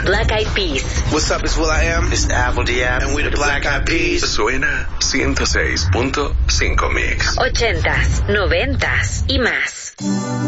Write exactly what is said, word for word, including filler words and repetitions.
Black Eyed Peas. What's up, it's Will I Am. It's Apple Diab. And we're the Black Eyed Peas. Suena ciento seis punto cinco Mix. Ochentas, noventas y más.